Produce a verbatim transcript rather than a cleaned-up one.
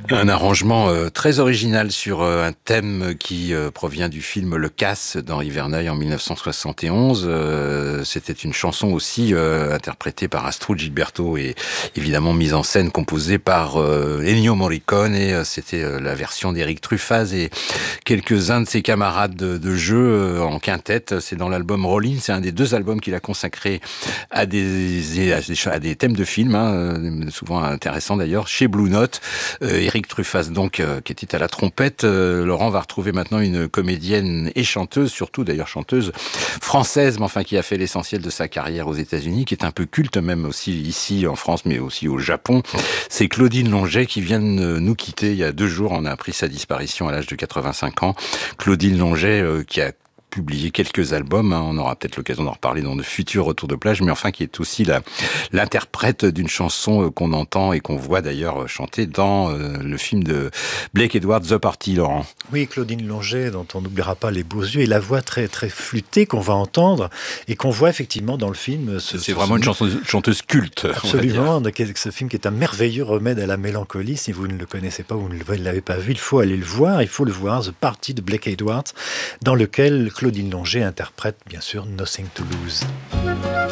Un arrangement euh, très original sur euh, un thème qui euh, provient du film Le Casse d'Henri Verneuil en mille neuf cent soixante et onze. Euh, c'était une chanson aussi euh, interprétée par Astrud Gilberto et évidemment mise en scène, composée par euh, Ennio Morricone. Et euh, c'était euh, la version d'Éric Truffaz et quelques-uns de ses camarades de, de jeu euh, en quintette. C'est dans l'album Rollin. C'est un des deux albums qu'il a consacré à des, à des, à des thèmes de films, hein, souvent intéressants d'ailleurs, chez Blue Note. Euh, Éric Truffaz donc euh, qui était à la trompette. Euh, Laurent va retrouver maintenant une comédienne et chanteuse, surtout d'ailleurs chanteuse française, mais enfin qui a fait l'essentiel de sa carrière aux États-Unis, qui est un peu culte même aussi ici en France, mais aussi au Japon. C'est Claudine Longet qui vient de nous quitter il y a deux jours. On a appris sa disparition à l'âge de quatre-vingt-cinq ans. Claudine Longet euh, qui a publié quelques albums, hein. On aura peut-être l'occasion d'en reparler dans de futurs retours de plage, mais enfin qui est aussi la, l'interprète d'une chanson qu'on entend et qu'on voit d'ailleurs chanter dans euh, le film de Blake Edwards, The Party, Laurent. Oui, Claudine Longet, dont on n'oubliera pas les beaux yeux, et la voix très très flûtée qu'on va entendre, et qu'on voit effectivement dans le film. Ce, C'est ce, vraiment ce... une chanteuse, chanteuse culte. Absolument, ce film qui est un merveilleux remède à la mélancolie. Si vous ne le connaissez pas, vous ne l'avez pas vu, il faut aller le voir, il faut le voir, The Party de Blake Edwards, dans lequel Claudine Longet interprète bien sûr Nothing to Lose.